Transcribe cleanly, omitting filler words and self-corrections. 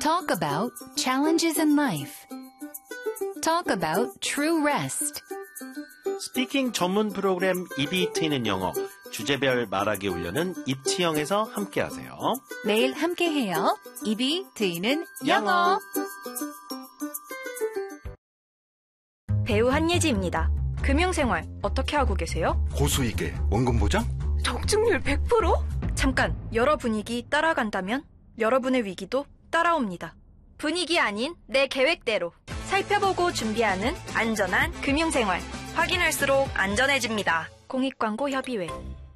Talk about challenges in life. Talk about true rest. 스피킹 전문 프로그램 입이 트이는 영어 주제별 말하기 훈련은 이치영에서 함께하세요. 매일 함께해요. 입이 트이는 영어. 배우 한예지입니다. 금융생활 어떻게 하고 계세요? 고수익에 원금 보장? 적중률 100%? 잠깐, 여러 분위기 따라간다면 여러분의 위기도 따라옵니다. 분위기 아닌 내 계획대로 살펴보고 준비하는 안전한 금융생활. 확인할수록 안전해집니다. 공익광고 협의회.